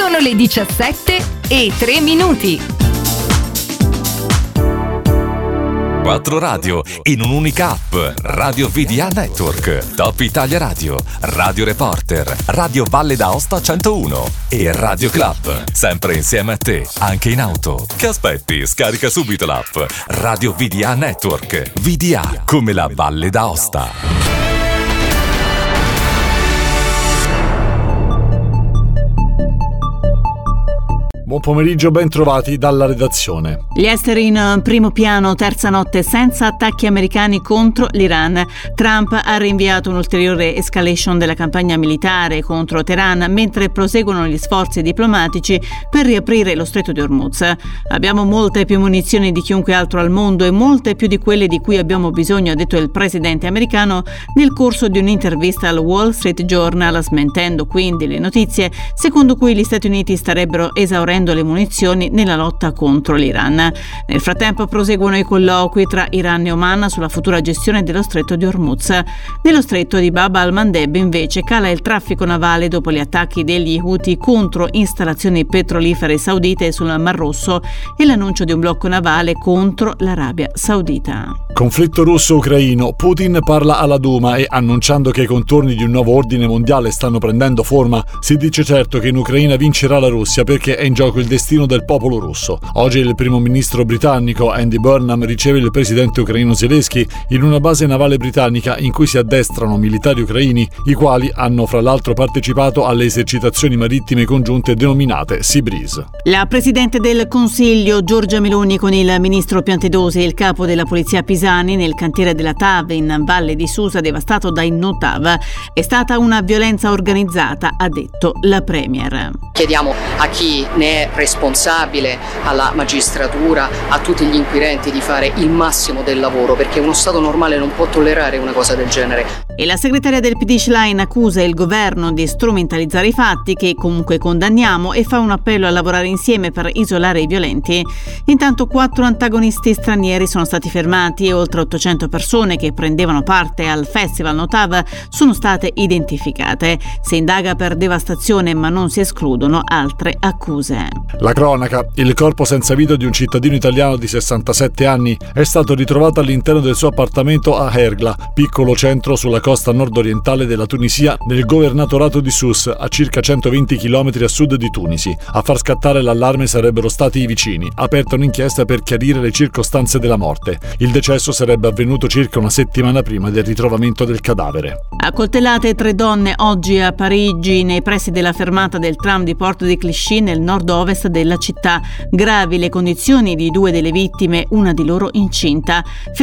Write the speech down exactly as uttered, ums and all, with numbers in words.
Sono le diciassette e tre minuti. Quattro radio in un'unica app. Radio V D A Network, Top Italia Radio, Radio Reporter, Radio Valle d'Aosta centouno e Radio Club. Sempre insieme a te, anche in auto. Che aspetti? Scarica subito l'app. Radio V D A Network. V D A come la Valle d'Aosta. Buon pomeriggio, ben trovati dalla redazione. Gli esteri in primo piano, terza notte senza attacchi americani contro l'Iran. Trump ha rinviato un'ulteriore escalation della campagna militare contro Teheran mentre proseguono gli sforzi diplomatici per riaprire lo stretto di Hormuz. Abbiamo molte più munizioni di chiunque altro al mondo e molte più di quelle di cui abbiamo bisogno, ha detto il presidente americano nel corso di un'intervista al Wall Street Journal, smentendo quindi le notizie secondo cui gli Stati Uniti starebbero esaurendo le munizioni nella lotta contro l'Iran. Nel frattempo proseguono i colloqui tra Iran e Oman sulla futura gestione dello stretto di Hormuz. Nello stretto di Bab al-Mandeb invece cala il traffico navale dopo gli attacchi degli Houthi contro installazioni petrolifere saudite sul Mar Rosso e l'annuncio di un blocco navale contro l'Arabia Saudita. Conflitto russo-ucraino. Putin parla alla Duma e, annunciando che i contorni di un nuovo ordine mondiale stanno prendendo forma, si dice certo che in Ucraina vincerà la Russia perché è in gioco il destino del popolo russo. Oggi il primo ministro britannico Andy Burnham riceve il presidente ucraino Zelensky in una base navale britannica in cui si addestrano militari ucraini, i quali hanno fra l'altro partecipato alle esercitazioni marittime congiunte denominate Sea Breeze. La presidente del Consiglio Giorgia Meloni con il ministro Piantedosi e il capo della polizia Pisani nel cantiere della T A V in Valle di Susa devastato dai No T A V. È stata una violenza organizzata, ha detto la Premier. Chiediamo a chi ne è responsabile, alla magistratura, a tutti gli inquirenti di fare il massimo del lavoro, perché uno Stato normale non può tollerare una cosa del genere. E la segretaria del P D Schlein accusa il governo di strumentalizzare i fatti, che comunque condanniamo, e fa un appello a lavorare insieme per isolare i violenti. Intanto quattro antagonisti stranieri sono stati fermati e oltre ottocento persone che prendevano parte al festival No T A V sono state identificate. Si indaga per devastazione ma non si escludono altre accuse. La cronaca. Il corpo senza vita di un cittadino italiano di sessantasette anni è stato ritrovato all'interno del suo appartamento a Hergla, piccolo centro sulla costa nord-orientale della Tunisia, nel governatorato di Sousse, a circa centoventi chilometri a sud di Tunisi. A far scattare l'allarme sarebbero stati i vicini. Aperta un'inchiesta per chiarire le circostanze della morte. Il decesso sarebbe avvenuto circa una settimana prima del ritrovamento del cadavere. Accoltellate tre donne oggi a Parigi, nei pressi della fermata del tram di Porte de Clichy nel nord-ovest della città. Gravi le condizioni di due delle vittime, una di loro incinta.